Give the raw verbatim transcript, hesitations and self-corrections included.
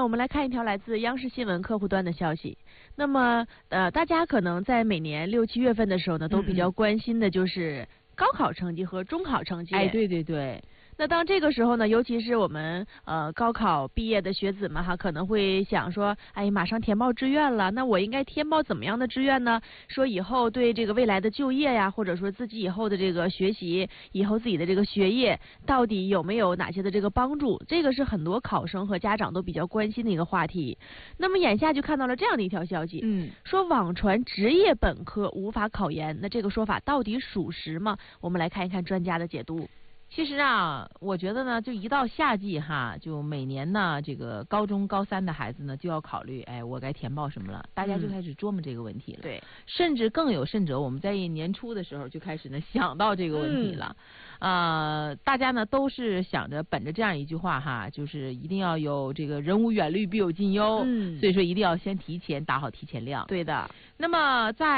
我们来看一条来自央视新闻客户端的消息。那么，呃，大家可能在每年六七月份的时候呢，都比较关心的就是高考成绩和中考成绩。 哎，对对对。 那当这个时候呢，尤其是我们呃高考毕业的学子们哈，可能会想说，哎，马上填报志愿了，那我应该填报怎么样的志愿呢？说以后对这个未来的就业呀，或者说自己以后的这个学习，以后自己的这个学业，到底有没有哪些的这个帮助？这个是很多考生和家长都比较关心的一个话题。那么眼下就看到了这样的一条消息， 嗯， 说网传职业本科无法考研，那这个说法到底属实吗？我们来看一看专家的解读。 其实啊，我觉得呢，就一到夏季哈，就每年呢，这个高中高三的孩子呢，就要考虑，哎，我该填报什么了？大家就开始琢磨这个问题了。 嗯、对， 甚至更有甚者，我们在年初的时候就开始呢想到这个问题了。嗯、呃，大家呢都是想着本着这样一句话哈，就是一定要有这个人无远虑，必有近忧。 嗯， 所以说一定要先提前打好提前量。 对的。 那么在